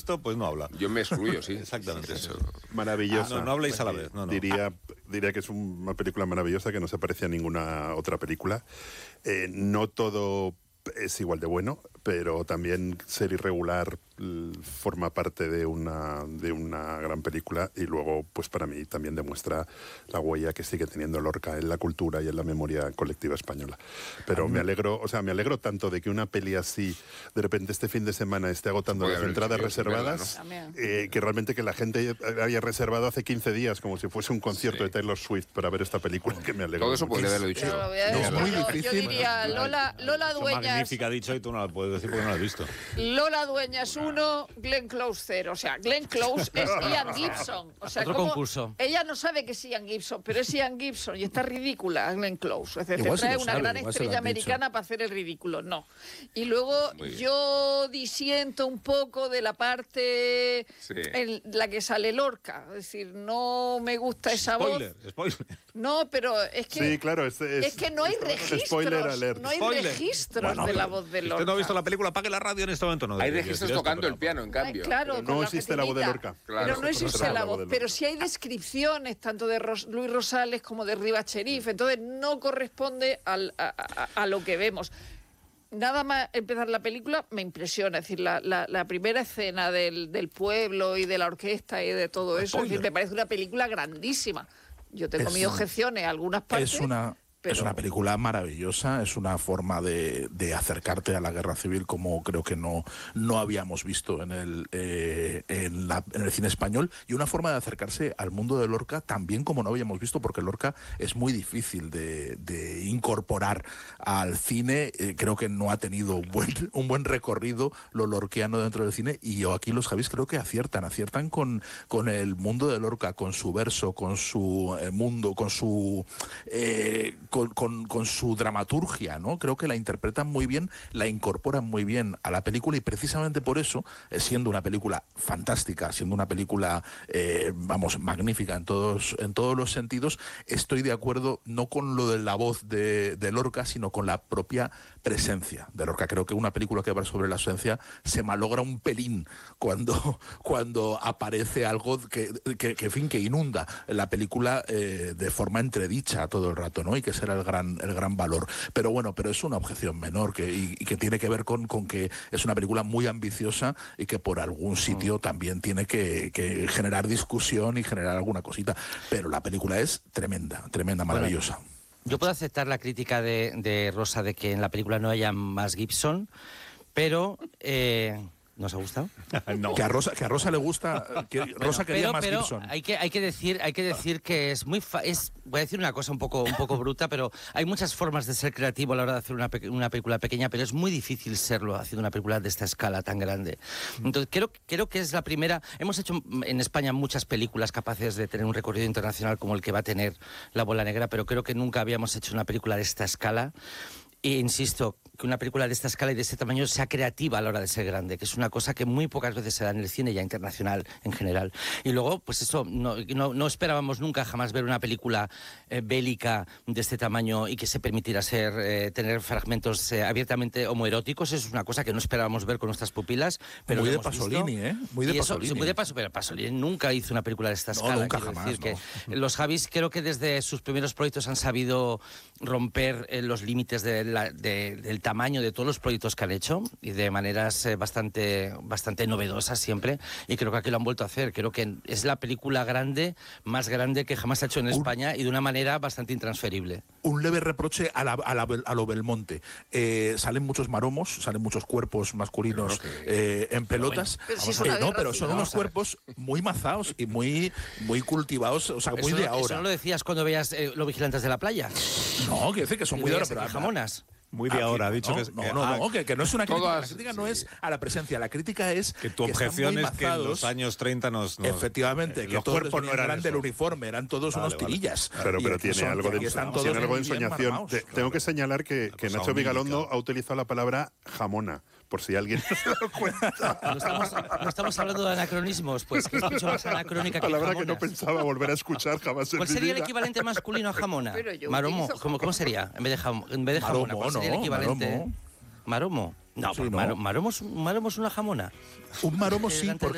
visto, pues no habla. Yo me excluyo, sí. Exactamente. Sí, Eso. Maravillosa. No habléis a la vez. No. Diría que es una película maravillosa que no se parece a ninguna otra película. No todo es igual de bueno, pero también ser irregular forma parte de una gran película, y luego, pues para mí también demuestra la huella que sigue teniendo Lorca en la cultura y en la memoria colectiva española. Pero me alegro tanto de que una peli así, de repente este fin de semana esté agotando las entradas reservadas, que realmente que la gente haya reservado hace 15 días como si fuese un concierto de Taylor Swift para ver esta película, que me alegro. Todo eso podría haberlo dicho yo. Es muy difícil. Yo diría Lola Dueñas. Magnífica ha dicho y tú no la puedes decir porque no la has visto. Lola Dueñas 1, Glenn Close 0. O sea, Glenn Close es Ian Gibson. O sea, otro concurso. Ella no sabe que es Ian Gibson, pero es Ian Gibson y está ridícula Glenn Close. Es decir, te trae una gran estrella americana para hacer el ridículo. No. Y luego yo disiento un poco de la parte en la que sale Lorca. Es decir, no me gusta esa voz. Spoiler. No, pero es que, sí, claro, es que no hay registros. Spoiler alert. No hay registros de la voz de Lorca. Usted no ha visto la película, apague la radio en este momento. No hay registros tocando el piano, en cambio. Claro, no existe la voz de Lorca. Pero no existe la voz. Pero sí hay descripciones tanto de Luis Rosales como de Rivas Cherif. Entonces no corresponde a lo que vemos. Nada más empezar la película me impresiona. Es decir, la primera escena del pueblo y de la orquesta y de todo eso, es decir, me parece una película grandísima. Yo tengo mis objeciones a algunas partes. Es una película maravillosa, es una forma de acercarte a la guerra civil como creo que no habíamos visto en el cine español, y una forma de acercarse al mundo de Lorca también como no habíamos visto, porque Lorca es muy difícil de incorporar al cine. Creo que no ha tenido un buen recorrido lo lorquiano dentro del cine, y yo aquí los Javis creo que aciertan con el mundo de Lorca, con su verso, con su mundo, con su con su dramaturgia, ¿no? Creo que la interpretan muy bien, la incorporan muy bien a la película, y precisamente por eso, siendo una película fantástica, siendo una película, magnífica en todos los sentidos, estoy de acuerdo no con lo de la voz de Lorca, sino con la propia presencia de Lorca. Creo que una película que va sobre la ausencia se malogra un pelín cuando aparece algo que inunda la película de forma entredicha todo el rato, ¿no? Y que será el gran valor. Pero bueno, es una objeción menor y que tiene que ver con que es una película muy ambiciosa y que por algún sitio también tiene que generar discusión y generar alguna cosita. Pero la película es tremenda, maravillosa. Bueno, yo puedo aceptar la crítica de Rosa de que en la película no haya más Gibson, pero... ¿No os ha gustado? No. Que a Rosa le gusta. Rosa quería más Gibson. Hay que decir que es muy voy a decir una cosa un poco bruta, pero hay muchas formas de ser creativo a la hora de hacer una película pequeña, pero es muy difícil serlo haciendo una película de esta escala tan grande. Entonces creo que es la primera. Hemos hecho en España muchas películas capaces de tener un recorrido internacional como el que va a tener La Bola Negra, pero creo que nunca habíamos hecho una película de esta escala. E insisto, que una película de esta escala y de este tamaño sea creativa a la hora de ser grande, que es una cosa que muy pocas veces se da en el cine ya internacional en general. Y luego, pues eso, no esperábamos nunca jamás ver una película bélica de este tamaño y que se permitiera tener fragmentos abiertamente homoeróticos. Es una cosa que no esperábamos ver con nuestras pupilas. Pero muy de Pasolini, ¿eh? Muy de Pasolini. Pero Pasolini nunca hizo una película de esta escala. Nunca jamás, decir que los Javis creo que desde sus primeros proyectos han sabido romper los límites del tamaño de todos los proyectos que han hecho, y de maneras bastante novedosas siempre, y creo que aquí lo han vuelto a hacer. Creo que es la película más grande que jamás se ha hecho en España, y de una manera bastante intransferible. Un leve reproche a lo Belmonte. Salen muchos maromos, salen muchos cuerpos masculinos en pelotas. Pero son unos cuerpos muy mazaos y muy cultivados, o sea, muy de ahora. ¿Eso no lo decías cuando veías Los Vigilantes de la Playa? No, quiere decir que son muy de ahora, pero jamonas. Muy de ahora, ha dicho que no es una crítica. La crítica no es a la presencia, la crítica es que tu objeción es que en los años 30 efectivamente, que los todos cuerpos no eran del uniforme, eran todos unos tirillas. Pero tiene algo de ensoñación. Tengo que señalar que Nacho Vigalondo ha utilizado la palabra jamona, por si alguien no se da cuenta. No estamos hablando de anacronismos, pues que es mucho más anacrónica que palabra jamonas. que no pensaba volver a escuchar jamás en mi vida. ¿Cuál sería el equivalente masculino a jamona? Maromo, ¿cómo sería? En vez de jamona, ¿cuál sería el equivalente? Maromo. No, sí, Maromo es una jamona. Un maromo sí, porque